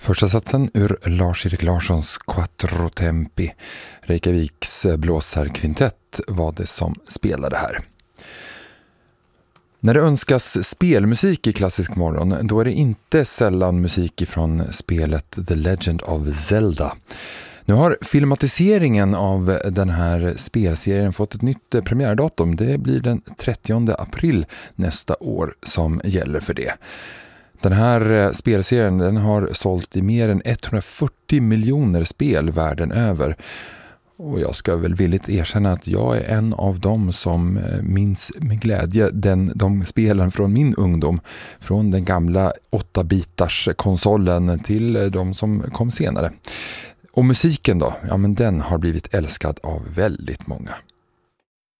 Första satsen ur Lars-Erik Larssons Quattro Tempi, Reykjaviks blåsarkvintett, var det som spelade här. När det önskas spelmusik i klassisk morgon, då är det inte sällan musik ifrån spelet The Legend of Zelda. Nu har filmatiseringen av den här spelserien fått ett nytt premiärdatum. Det blir den 30 april nästa år som gäller för det. Den här spelserien, den har sålt i mer än 140 miljoner spel världen över. Och jag ska väl villigt erkänna att jag är en av dem som minns med glädje de spelen från min ungdom. Från den gamla 8-bitars konsolen till de som kom senare. Och musiken då, ja men den har blivit älskad av väldigt många.